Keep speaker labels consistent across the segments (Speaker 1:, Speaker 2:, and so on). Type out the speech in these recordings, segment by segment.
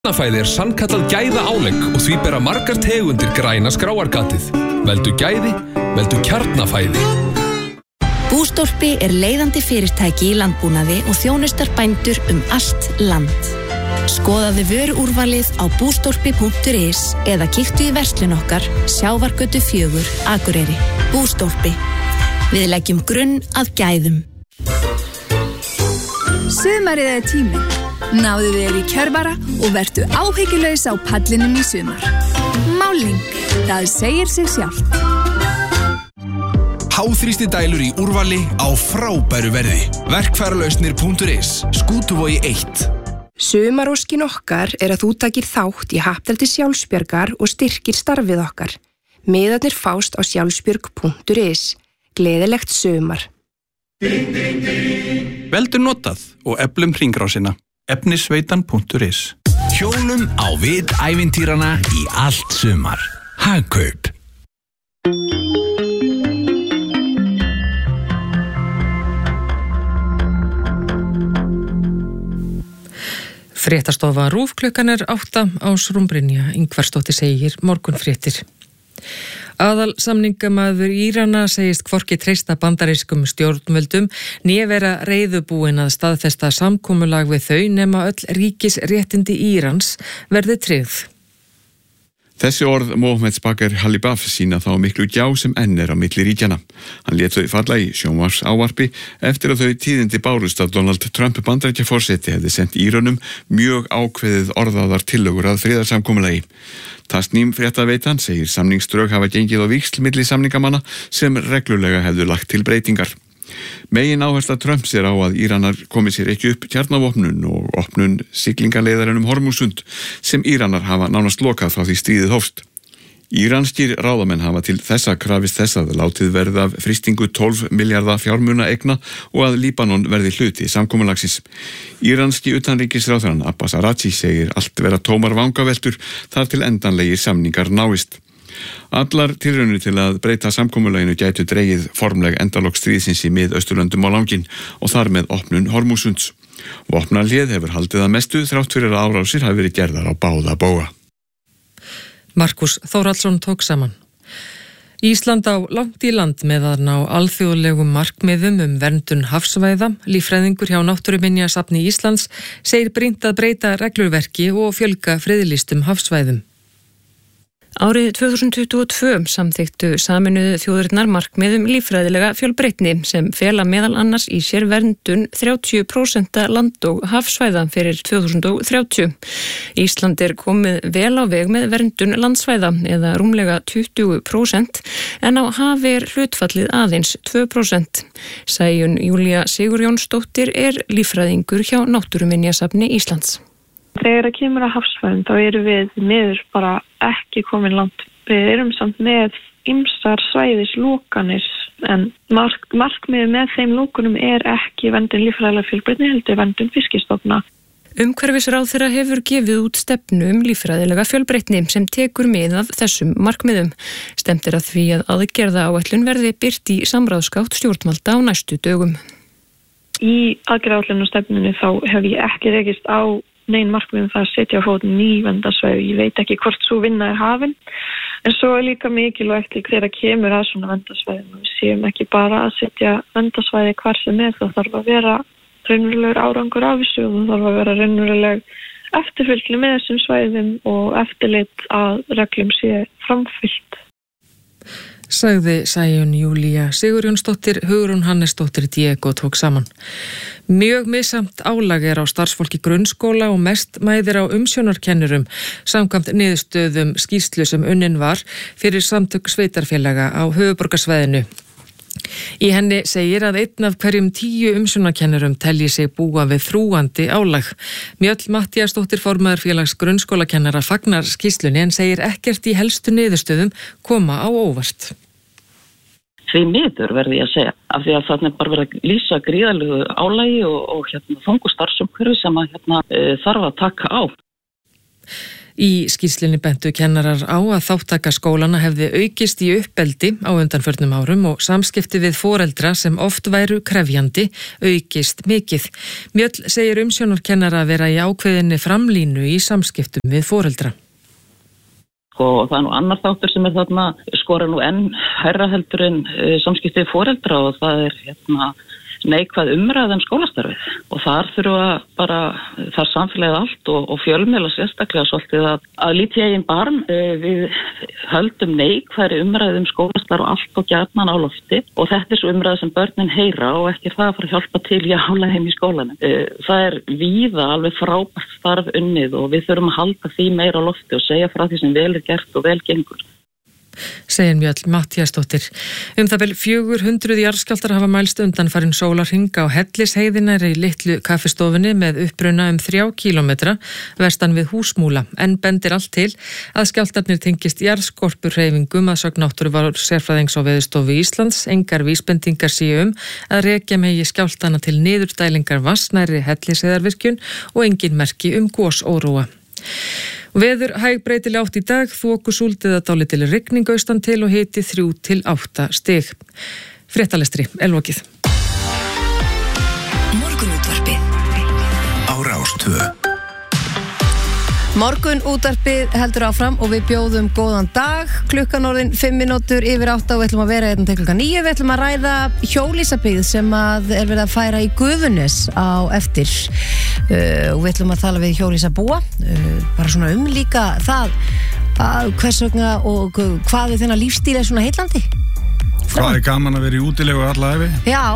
Speaker 1: Kjarnafæði sannkallað gæða álegg og því bera margar tegundir græna skráargatið. Veldu gæði, veldu Kjarnafæði.
Speaker 2: Bústólpi leiðandi fyrirtæki í landbúnaði og þjónustar bændur allt land. Skoðaðu vöruúrvalið á bústólpi.is eða kíktu í verslun okkar Sjávargötu 4, Akureyri. Bústólpi. Við leggjum grunn að gæðum.
Speaker 3: Sumarið tíminn. Náðu þér í kjörvara og vertu áhyggjulaus á pallinum í sumar. Máling, það segir sig sjálft.
Speaker 4: Háþrýsti dælur í úrvali á frábæru verði. Verkfæralausnir.is, Skútuvogi 1.
Speaker 5: Sumaróskin okkar að þú takir þátt í happdrætti sjálfsbjargar og styrkir starfið okkar. Miðarnir fást á sjálfsbjörg.is. Gleðilegt sumar.
Speaker 6: Veldu notað og eflum hringrásina. Efnisveitan.is.
Speaker 4: Hjólum á vit ævintýrana í allt sumar. Hagkaup.
Speaker 7: Fréttastofa RÚV klukkan 8 Ásrún Brynja Ingvarsdóttir segir morgunfréttir. Aðalsamningamaður Írana segist hvorki treysta bandarískum stjórnvöldum né vera reiðubúin að staðfesta samkomulag við þau nema öll ríkisréttindi Írans verði tryggð.
Speaker 8: Þessi orð Mohammed Bakr Halibaf sína þá miklu gjá sem enn á milli ríkjanna. Hann lét þau falla í sjónvarpsávarpi eftir að þau tíðindi bárust að Donald Trump Bandaríkjaforseti hefði sent Írönum mjög ákveðið orðaðar tillögur að friðarsamkomulagi. Tasnim fréttaveitan segir samningsdrög hafa gengið á víxl milli samningamanna sem reglulega hefðu lagt til breytingar. Megin áhersla Trumps á að Íranar komi sér ekki upp kjarnavopnun og opnun siglingaleiðarinum Hormúsund sem Íranar hafa nánast lokað frá því stríðið hófst. Íranskir ráðamenn hafa til þessa krafist þess að látið verða af frystingu 12 milljarða fjármuna eigna og að Líbanon verði hluti samkomulagsins. Íranski utanríkisráðherrann Abbas Araghchi segir allt vera tómar vangaveltur þar til endanlegir samningar náist. Allar tilraunir til að breyta samkomulaginu gætu dregið formleg endalok stríðsins í Mið-Austurlöndum á langinn og þar með opnun Hormúsunds. Vopnahlið hefur haldið að mestu þrátt fyrir að árásir hafi verið gerðar á báða bóga.
Speaker 7: Markus Þórhallsson tók saman. Ísland á langt í land með að ná alþjóðlegum markmiðum verndun hafsvæða. Líffræðingur hjá Náttúruminjasafni Íslands segir brýnt að breyta reglurverki og fjölga friðlýstum hafsvæðum.
Speaker 5: Árið 2022 samþykktu Sameinuðu þjóðirnar markmiðum líffræðilega fjölbreytni sem fela meðal annars í sér verndun 30% land- og hafsvæða fyrir 2030. Ísland komið vel á veg með verndun landsvæða eða rúmlega 20% en á hafi hlutfallið aðeins 2%. Sæjun Júlía Sigurjónsdóttir líffræðingur hjá Náttúruminjasafni Íslands.
Speaker 9: Þegar það kemur að hafsvæðum þá erum við miður bara ekki komin langt. Við erum samt með ýmsar svæðislokanir en markmiðið með þeim lokunum ekki verndun líffræðilega fjölbreytni heldur verndun fiskistofna.
Speaker 5: Umhverfisráðherra hefur gefið út stefnu líffræðilega fjölbreytni sem tekur mið af þessum markmiðum. Stefnt að því að aðgerðaáætlun verði birt í samráðsgátt stjórnvalda á næstu dögum.
Speaker 9: Í aðgerðaáætlun og stefnunni þá hef ég ekki rekist á nein markmiðum það að setja á fót ný verndarsvæði. Ég veit ekki hvort svo vinna hafin. En svo líka mikilvægt þegar kemur að svona verndarsvæðum. Við séum ekki bara að setja verndarsvæði hvar sem það þarf að vera raunverulegur árangur af þessu og það þarf að vera raunveruleg eftirfylgni með þessum svæðum og eftirlit að reglum sé framfylgt.
Speaker 7: Sagði Sæjun Júlía Sigurjónsdóttir, Hugrún Hannesdóttir Diego tók saman. Mjög missamt álag á starfsfólki grunnskóla og mest mæðir á umsjónarkennurum samkvæmt niðurstöðum skýrslu sem unnin var fyrir samtök sveitarfélaga á höfuðborgarsvæðinu. Í henni segir að 1 af hverjum 10 umsjónarkennurum telji sig búa við þrúgandi álag. Mjöll Matthíasdóttir formaður félags grunnskólakennara fagnar skýrslunni en segir ekkert í helstu niðurstöðum koma á óvart.
Speaker 10: Því miður verði ég að segja, af því að þarna bara verið að lýsa gríðarlegu álagi og þungu starfsumhverfi sem að þarf að taka á.
Speaker 7: Í skýrslinni bentu kennarar á að þáttaka skólana hefði aukist í uppeldi á undanförnum árum og samskipti við foreldra sem oft væru krefjandi aukist mikið. Mjöll segir umsjónarkennara að vera í ákveðinni framlínu í samskiptum við foreldra.
Speaker 10: Og það annar þáttur sem þarna skora nú enn hærra heldur en samskipti við foreldra og það neikvæð umræðan skólastarfið og þar þurfa bara, þar samfélagið allt og fjölmiðla sérstaklega svolítið að líti eigin barn við höldum neikvæðri umræðum skólastarf og allt og gjarnan á lofti og þetta svo umræð sem börnin heyra og ekki það að fara að hjálpa til í ála heim í skólanum. Það víða alveg frábært starf unnið og við þurfum að halda því meira á lofti og segja frá því sem vel gert og vel gengur.
Speaker 7: Segir Mjöll Matthíasdóttir. Það vel 400 jarðskjálftar hafa mælst undanfarin sólarhring á Hellisheiðina í litlu kaffistofunni með uppbruna 3 kílómetra vestan við Húsmúla, en bendir allt til að skjálftarnir tengist jarðskorpuhreyfingum að sögn náttúruvár sérfræðings á Veðurstofu Íslands. Engar vísbendingar séu að rekja megi skjálftana til niðurdælingar vatnsnæri Hellisheiðarvirkjun og engin merki gosóróa. Veður hægbreytileg átt í dag, þokusúld eða dálítil rigning austan til og hiti 3 til 8 stig. Fréttalestri, lokið.
Speaker 2: Morgunútvarpið
Speaker 4: á Rás 2.
Speaker 11: Morgunútvarpið heldur áfram og við bjóðum góðan dag. Klukkan orðin 5 mínútur yfir 8 og við ætlum að vera til klukkan 9. Við ætlum að ræða hjólísabyggð sem að verið að færa í Gufunes á eftir. Og við ætlum að tala við hjólísabúa, bara svona líka það að hvers vegna og hvað þennan lífstíl svona heillandi.
Speaker 12: Hvað gaman að vera í útilegu alla ævi?
Speaker 11: Já,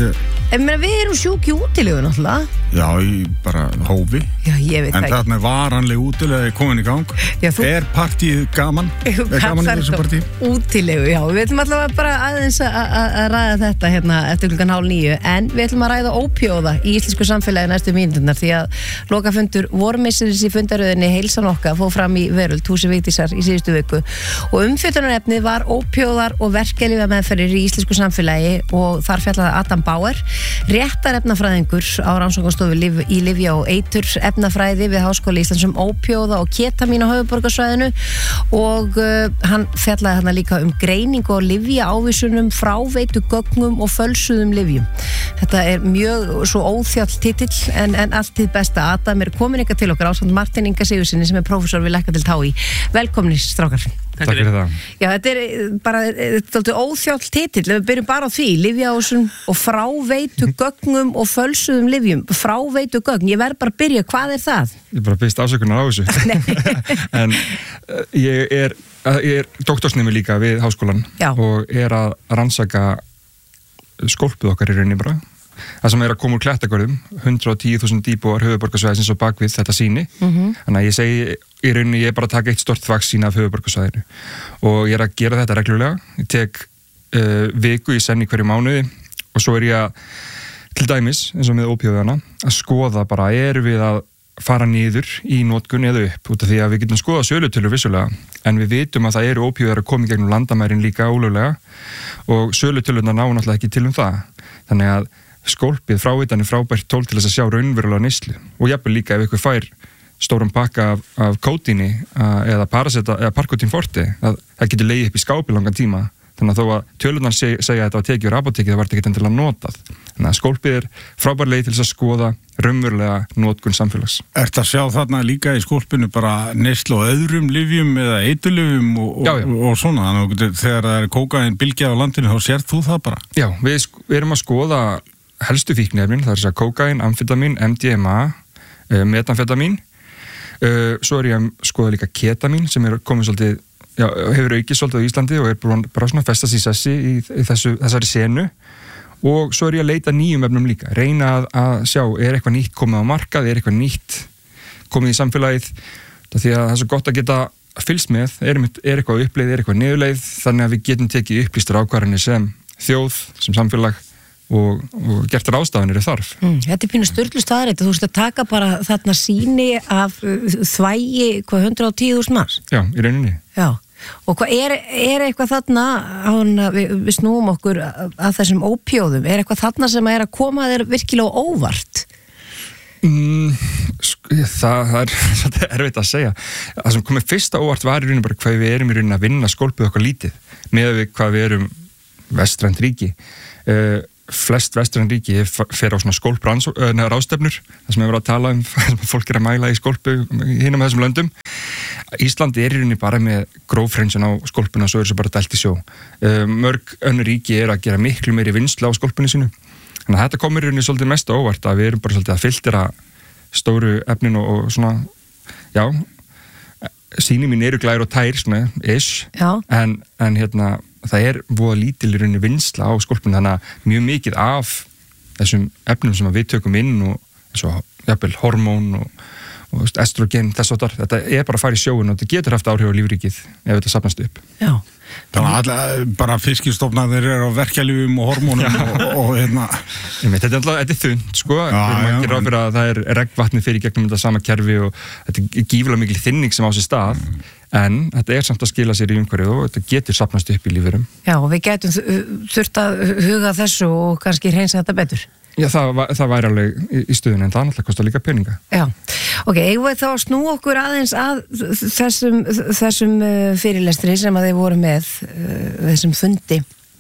Speaker 11: við erum sjúk í útilegu náttúrulega.
Speaker 12: Já, í bara hófi.
Speaker 11: Já, ég veit það.
Speaker 12: En þarna varanleg útilegu komin í gang. Já, partíið gaman? Gaman í þessu partíi?
Speaker 11: Útilegu, já. Við ætlum alltaf bara aðeins að ræða þetta hérna eftir klukkan 8:30, en við ætlum að ræða ópíóða í íslensku samfélagi næstu mínúturnar því að lokafundur vormisseris í fundaröðinni Heilsan okkar fór fram í Veröld, húsi Vigdísar í síðustu viku og umfjöllunarefnið var ópíóðar og verkjalyfjameðferðir í íslensku samfélagi og þar fjallaði Adam Bauer, réttarefnafræðingur á rannsóknastofu í lyfja- og eiturefnafræði við Háskóla Íslands ópíóða og ketamín á höfuðborgarsvæðinu og hann fjallaði þarna líka greiningu á lyfjaávísunum, fráveitugögnum og fölsuðum lyfjum. Þetta mjög svo óþjáll titill en allt hið besta. Adam komin ykkar til okkar ásamt Martin Inga Sigurðssyni sem prófessor við Læknadeild HÍ. Velkomnir strákar.
Speaker 13: Takk fyrir það.
Speaker 11: Já, þetta bara óþjáll titill, við byrjum bara á því, lyfjaávísun og fráveitugögnum og fölsuðum lyfjum. Fráveitugögn, ég verð bara að byrja, hvað það?
Speaker 13: Ég bara byrst afsökunar á þessu. En ég er doktorsnemi líka við háskólan. Já. Og að rannsaka skólpið okkar í rauninni bara. Það sem að koma úr Klettagörðum, 110.000 íbúar höfuðborgarsvæðisins og bakvið þetta sýni. Þannig að ég segi í rauninni ég bara taka eitt stort vaksína af höfuðborgarsvæðinu og ég að gera þetta reglulega. Ég tek viku í senn í hverju mánuði og svo ég að til dæmis, eins og með ópíóðana, að skoða bara við að fara niður í notkun eða upp út af því að við getum skoðað sölutölur vissulega en við vitum að það ópíóðar að koma í gegnum landamærin líka ólöglega og sölutölurnar ná náttúrulega ekki til það. Þannig að skólpið frávitan frábært tól til þess að sjá raunverulega neyslu og jafnvel líka ef ykkur fær stóran pakka af kótíni eða Parkotin Forte það getur legið upp í skápi langan tíma þannig að þó að tölurnar segja að þetta var tekið úr apóteki það var þetta ekki endilega notað þannig að skólpið frábær leið til þess að skoða raunverulega notkun samfélags.
Speaker 12: Ertu að sjá þarna líka í skólpinu bara neyslu á öðrum lyfjum eða eiturlyfjum og svona þannig að þegar það kókaín bylgja á landinu þá sér þú það bara?
Speaker 13: Já, við erum að skoða helstu fíkniefnin, það er kókaín, amfetamín, MDMA, metamfetamín. Svo ég að skoða líka ketamín sem komið svolítið, hefur aukið svolítið á Íslandi og bara svona festast í sessi í þessari senu. Og svo ég að leita nýjum efnum líka, reyna að sjá, eitthvað nýtt komið á markað, eitthvað nýtt komið í samfélagið. Því að það svo gott að geta fylgst með, eitthvað uppleið, eitthvað niðurleið, þannig að við getum tekið upplýstar ákvarðanir sem þjóð, sem samfélag og gert ráðstafanir þarf.
Speaker 11: Þetta pínu sturlu staðreynd, þú veist að taka bara þarna sýni af þvægi 110.000 manns?
Speaker 13: Já, í rauninni.
Speaker 11: Já, og hvað eitthvað þarna, við snúum okkur að þessum ópíóðum, eitthvað þarna sem að koma þér virkilega óvart?
Speaker 13: Það er svolítið erfitt að segja. Það sem komið fyrst á óvart var í rauninni bara hvað við erum í rauninni að vinna skólpið okkar lítið með við hvað við erum vestrænt ríki. Flest vestrænt ríki fer á svona skólpráðstefnur, það sem við verðum að tala sem fólk að mæla í skólpu hinum með þessum löndum. Íslandi er í rauninni bara með grófhreinsun á skólpuna og svo er þessu bara dælt í sjó. Mörg önnur ríki er að gera miklu meiri vinnslu á skólpunni sínu. Þannig að þetta komur í rauninni svolítið mest á óvart að við erum bara svolítið að filtera stóru efnin og svona, já, sýni mín eru glær og tær, svona, en það er voða lítil í rauninni vinnsla á skólpunni, þannig að mjög mikið af þessum efnum sem við tökum inn og eins og jafnvel hormón og estrogen, þetta er bara að fara í sjóun og þetta getur haft áhrif á lífríkið ef þetta safnast upp.
Speaker 11: Já.
Speaker 12: Þannig að bara fiskistofnarnir eru á verkjalyfjum og hormónum og
Speaker 13: Þetta er þund, sko. Við erum ekki ráð fyrir að það er regnvatnið fyrir gegnum þetta sama kerfi og þetta er gífurlega mikil þynning sem á sér stað, en þetta er samt að skila sér í umhverfið og þetta getur safnast upp í lífverum.
Speaker 11: Já, og við getum þurft að huga þessu og kannski hreinsa þetta betur.
Speaker 13: Já, það væri alveg í stuðinu, en það náttúrulega kostar líka peninga.
Speaker 11: Já, ok, eigum við þá að snú okkur aðeins að þessum fyrirlestri sem að þið voru með, þessum fundi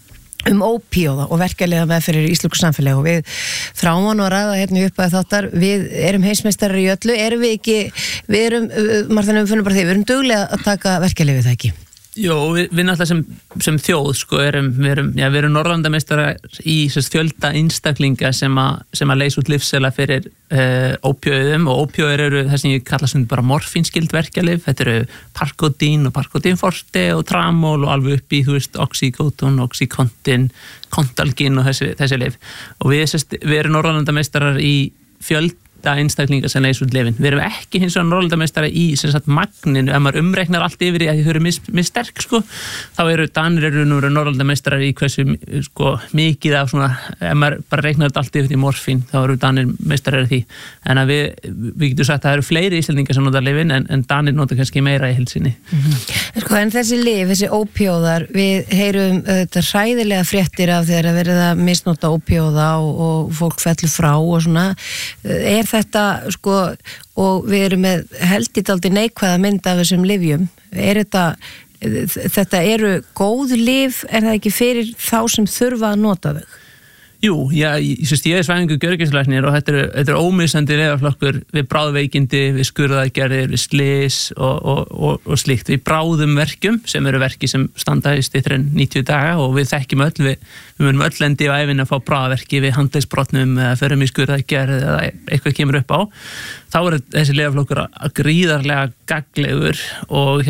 Speaker 11: ópíóða og verkjalyfja meðferðir í íslensku samfélagi og við þráum að ræða hérna upp að þáttar, við erum heimsmeistarar í öllu, erum við ekki, við erum, Martin, við finnum bara því, við erum duglega að taka verkjalyfið, það ekki?
Speaker 14: Jó, við náttúrulega sem þjóð, sko, við erum Norðurlandameistarar í fjölda einstaklinga sem að leysa út lyfseðla fyrir ópíóðum og ópíóður eru það sem ég kalla sem bara morfínskyld verkjalyf, þetta eru Parkodín og Parkodín Forte og Tramol og alveg upp í, Oxycodone, Oxycontin, Contalgin og þessi lyf og við erum Norðurlandameistarar í fjölda einstaklinga sem leysa út lyfin. Við erum ekki hins vegar Norðurlandameistara í magninu, ef maður umreiknar allt yfir í að þau eru missterk, sko, þá eru Danir Norðurlandameistarar í hversu, sko, mikið af svona, ef maður bara reiknar þetta allt yfir í morfín, þá eru Danir meistarar í því. En að við getum sagt að það eru fleiri Íslendingar sem nota lyfin, en Danir nota kannski meira í heilsinni.
Speaker 11: Sko, en þessi lyf, þessi ópíóðar, við heyrum þetta hræðilega fréttir af þegar að verða að misnota ópíóða og fólk fellur frá og svona. Er þetta, sko, og við erum með heldidaldi neikvæða mynd af þessum lyfjum, þetta eru góð lyf, er það ekki fyrir þá sem þurfa að nota þau?
Speaker 14: Jú, ég er svæfingu gjörgæslæknir og þetta er ómissandi lyfjaflokkur við bráðveikindi, við skurðaðgerðir, við slys og slíkt. Við bráðum verkjum sem eru verki sem standa í styttri en 90 daga og við þekkjum öll, við munum öll endi á ævinni að fá bráðverki við handlegsbrotnum eða förum í skurðaðgerð eða eitthvað kemur upp á. Þá er þessi lyfjaflokkur gríðarlega gagnlegur og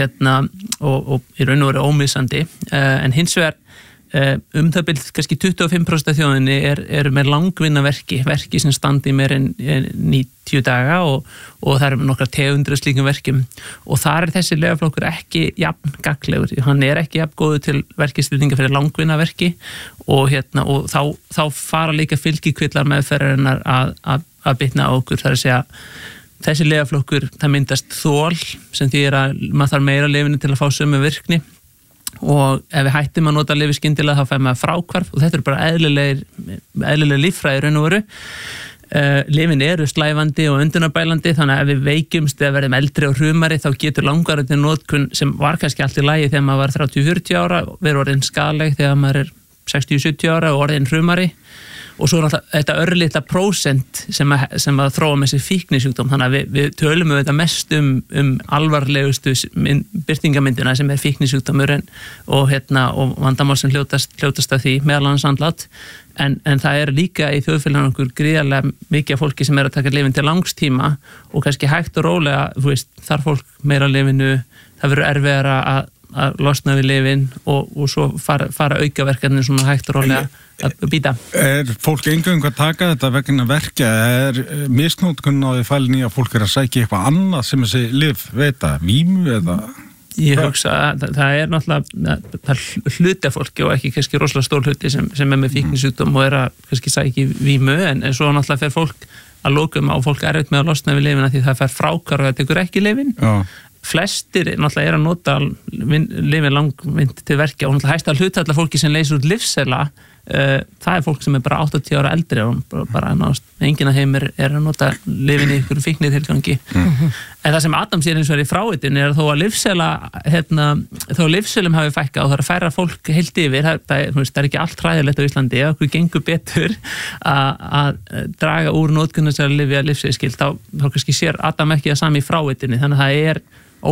Speaker 14: í raun og veru ómissandi, en hins vegar það byrð kannski 25% af þjóðinni eru með langvinna verki sem standi meir en 90 daga og það eru nokkra tegundir af slíkum verkjum og þar er þessi lyfjaflokkur ekki jafn gagnlegur, hann er ekki jafn góður til verkistilninga fyrir langvinna verki og þá fara líka fylgikvillar meðferðarinnar að bitna á okkur, þar að segja þessi lyfjaflokkur, það myndast þol sem því að maður þarf meira lyfinu til að fá sömu virkni og ef við hættum að nota lyfi skyndilega þá fær maður fráhvarf og þetta er bara eðlileg líffræði raun og veru. Lyfin eru slævandi og öndunarbælandi þannig að ef við veikjumst eða verðum eldri og hrumari þá getur langvarandi notkun sem var kannski allt í lagi þegar maður var 30-40 ára verður orðin skaðleg þegar maður er 60-70 ára og orðin hrumari og svo er þetta örlitla prósent sem að þróa með þessi fíknisjúkdóm þannig að við tölum þetta mest alvarlegustu birtingamyndina sem er fíknisjúkdómur og vandamál sem hljótast af því meðal annars andlát en það er líka í þjóðfélaginu okkur gríðarlega mikið af fólki sem er að taka lyfin til langstíma og kannski hægt og rólega þarf fólk meira lyfinu, það verður erfiðara að losna við lyfin og svo fara aukaverkefnin svona hægt og rólega að býta.
Speaker 12: Er fólk eingöngu að taka þetta vegna verkja? Er misnótkun á því fælin í að fólk er að sækja eitthvað annað sem þessi lyf veita? Vímu eða?
Speaker 14: Ég hugsa að það er náttúrulega hluti af fólki og ekki kannski rosalega stór hluti sem er með fíknisjúkdóm og er að kannski sækja vímu en svo náttúrulega fer fólk að lokum á fólk erfitt með að losna við lyfin því það fer fráhvarf og það tekur ekki lyfin. Flestir náttúrulega að nota lyfin langvind til verkja og náttúrulega hæsta hlutfall fólki sem leysir út lyfseðla það fólk sem bara 80 ára eldri og bara nást, enginn af þeim að nota lyfin í ykkur fíknitilgangi en það sem Adam sér eins og í frávitun þó að þó að lyfseðlum hafi fækkað og það að færa fólk heilt yfir, það ekki allt hræðilegt á Íslandi, ef okkur gengur betur að draga úr notkun þessara lyfja lyfseðskild, þá kannski sér Adam ekki það sami í frávitunni, þannig að það